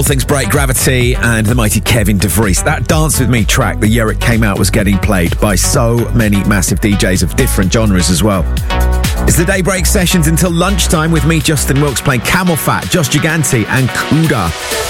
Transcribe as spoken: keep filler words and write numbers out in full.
All Things Break, Gravity, and the mighty Kevin DeVries. That Dance With Me track the year it came out was getting played by so many massive D Js of different genres as well. It's the Daybreak sessions until lunchtime with me, Justin Wilkes, playing Camel Fat, Josh Gigante, and Kuda.